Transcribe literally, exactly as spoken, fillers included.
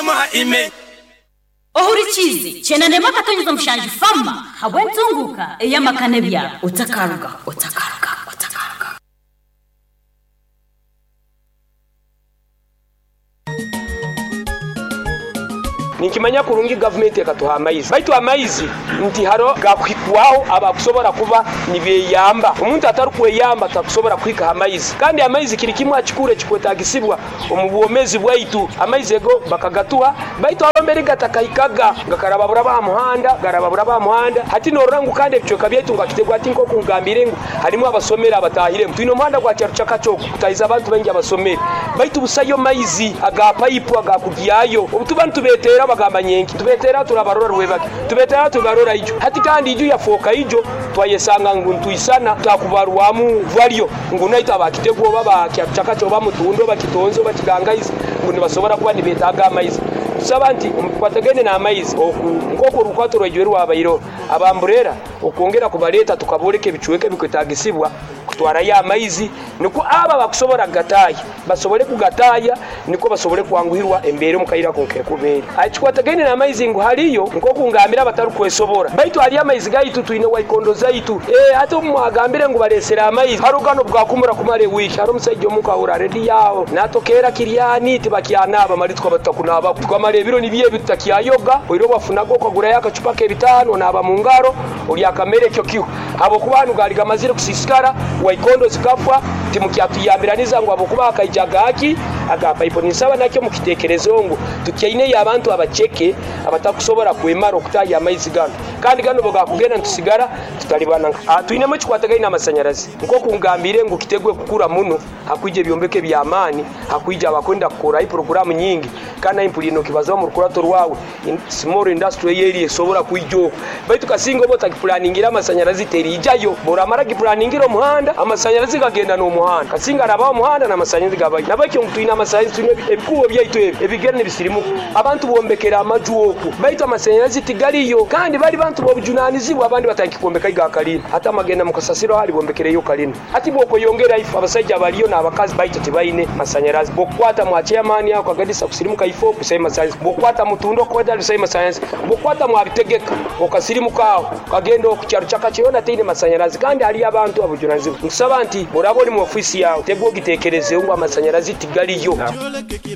mama ime ohurikizi chena nema katonyeza mushanji fama habwenzunguka eyamakane bya utakaruga utakaruga utakaruga Nikimanya kurungi government ekatuha amaizi baitu amaizi nti haro gakwikwaho abakusobora kuba nibeyamba umuntu atari kweyamba atakusobora kwika amaizi kandi amaizi kiri kimwe akikure kikwetagisibwa omubuomezi bwaitu amaizi ego bakagatuha baitu abambere gatakayikaga ngakaraba buraba muhanda garaba buraba muhanda hati norangu kandi bicoka byaitu ngakitegwa ati nko kungambire ngo harimo abasomera abatahire twino muhanda gwa cyarucaka cyo kutayiza abantu bengi abasomera baitu busayo maizi aga pipe aga kugiyayo ubutubantu betera bagamba nyenki tubetera turabarora rwebake tubetera tubarora ijo hati kandi ijo yafoka ijo twayesanga nguntu isana takubarwamu valyo ngunaita abakitegwo baba cyakacyo bamutundo bakitonzo bakigangayiza ngundi basobora kuba nibetaga amaizi sabanti kwatagene na amaizi ngoko rukwatoro rw'irwa abayiro abamburera ukongera kubaleta tukaboleke bicuweke bikwetagisibwa kutwara ya amaizi niko aba bakusobora gataya basobore kugataya niko basobore kwanguhirwa embere mukayira konke kubere achikwatagene na amaizi ngo haliyo nko kungambira bataru kwesobora baitu hali amaizi gaitu tuine waikondo zaitu eh hata mwagambire ngo balesera amaizi harugano bwakumura kumare wiki haro musajjo mukahura ready yawo natokera kiriani tibakianaba maritwa batakunaba twamare biro nibiye bitakiyayoga oiro bafunago kagura yakacupa ke bitano naba mu ngaro uri akamere cyo kiho abo kubantu gariga mazire kusisikara waikondo zikafwa timukyatuyambiraniza ngo abo kuba akayijaga haki agapa iponi saba nakyo mukitekerezo ngo tukiine yabantu abacheke abatakusobora kwemara okutaya amaizi gano kandi gano boga kugenda ntusigara tutalibana atuine mu kikwatagaina amasanyarazi nko kungambire ngo kitegwe kukura muno hakwije byombeke bya amani hakwije abakwenda kukora i program nyingi kana impulino kibazo mu rukurato rwawe small industry yeri esobora kuijo baitu kasingo bota planningira amasanyarazi teri ijayo bora maragi planningiro muhanda amasanyarazi kagenda no muhanda kasinga arabaho muhanda na amasanyarazi gabaye nabakyo mtuina amasanyarazi tune ebikuwe byaitu ebigerne bisirimu abantu bombekera amajuoko baitu amasanyarazi tigaliyo kandi bali bantu bobujunanizibwa abandi batanki kombeka iga kalina hata magenda mukasasiro hali bombekere yo kalina ati boko yongera ifu abasajja baliyo na abakazi baitu tibaine masanyarazi bokwata mwa chairman yako agadisa kusirimu kaifo kusema science bokwata mutundo kwenda lusema science bokwata mwabitegeka okasirimu kawo kagendo okucharu chakachiyona tine masanyarazi kandi ali abantu abujunanizibwa nsaba nti muraboni mu ofisi yawo tegwo gitekereze ngo amasanyarazi tigaliyo